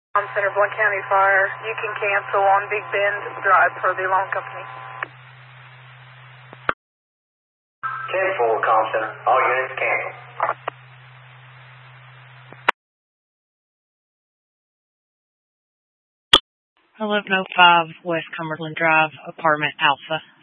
On Center Blunt County Fire, you can cancel on Big Bend Drive for the alarm company. 10-4, Comm Center. All units cancel. #1105 West Cumberland Drive, Apartment Alpha.